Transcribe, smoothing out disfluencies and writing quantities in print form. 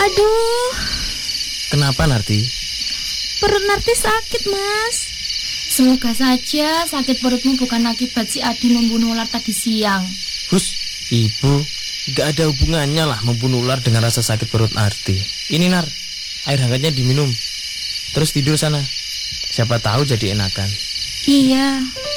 Aduh, Kenapa, Narti? perut Narti sakit, Mas. Semoga saja sakit perutmu bukan akibat si Adi membunuh ular tadi siang. Hus, Ibu, gak ada hubungannya lah membunuh ular dengan rasa sakit perut Narti. Ini, Nar, air hangatnya diminum. Terus tidur sana. Siapa tahu jadi enakan. Iya.